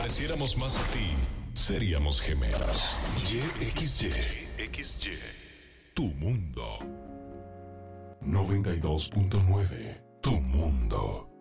pareciéramos más a ti, seríamos gemelos. YXY. Tu mundo. 92.9. Tu mundo.